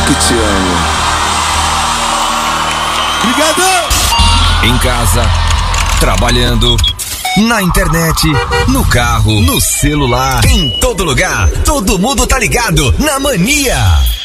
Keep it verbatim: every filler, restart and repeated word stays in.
que te amo. Obrigado! Em casa, trabalhando, na internet, no carro, no celular, em todo lugar, todo mundo tá ligado na Mania.